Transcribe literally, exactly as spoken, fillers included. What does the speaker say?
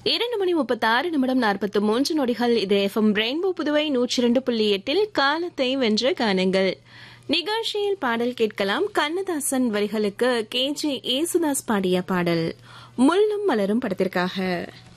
இரண்டு மணி முப்பத்தி ஆறு நிமிடம் நாற்பத்தி மூன்று நொடிகள். இது எஃப்எம் ரெயின்போ புதுவை நூற்றி இரண்டு புள்ளி எட்டில் காலத்தை வென்ற காணுங்கள் நிகழ்ச்சியில் பாடல் கேட்கலாம். கண்ணதாசன் வரிகளுக்கு கே ஜே ஏசுதாஸ் பாடிய பாடல் முள்ளும் மலரும் படத்திற்காக.